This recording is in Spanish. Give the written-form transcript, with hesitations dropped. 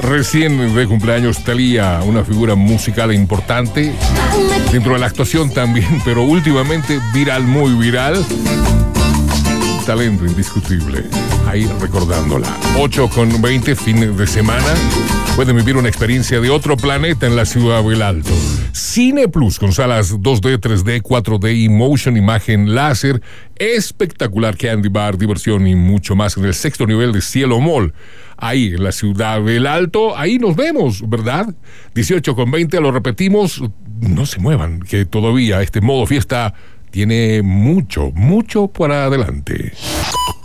Recién de cumpleaños Thalía, una figura musical importante, dentro de la actuación también, pero últimamente viral, muy viral. Talento indiscutible, ahí recordándola. 8:20, fin de semana. Pueden vivir una experiencia de otro planeta en la ciudad del Alto. Cine Plus, con salas 2D, 3D, 4D y motion, imagen láser, espectacular candy bar, diversión y mucho más en el 6º nivel de Cielo Mall. Ahí en la ciudad del Alto, ahí nos vemos, ¿verdad? 18:20, lo repetimos, no se muevan, que todavía este modo fiesta tiene mucho para adelante.